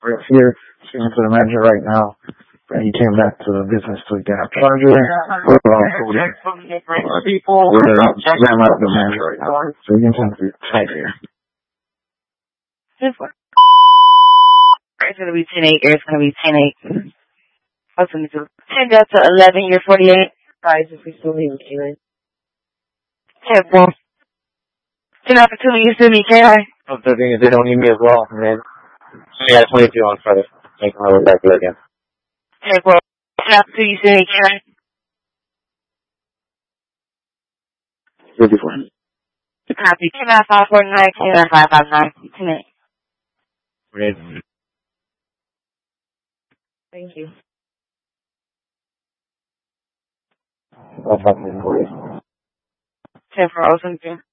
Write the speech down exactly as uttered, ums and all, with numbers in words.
We're here speaking to the manager right now. And he came back to the business to get a charger. We're all cool. We're jam out the manager right now. So you can come to right here. It's going to be ten eight. It's going to be ten eight. I was going to do ten to eleven. You're forty-eight. Sorry, just we still leaving you in. ten four. ten after two. You see me, can I? Oh, the thing is, they don't need me as well, man. Yeah, twenty-two on Friday. Make my way back there again. ten four. ten after two. You see me, can I? fifty-four. Copy. ten out five four nine. ten out five five nine. ten eight. Great. Thank you. That's not for you. ten four. Oh, something.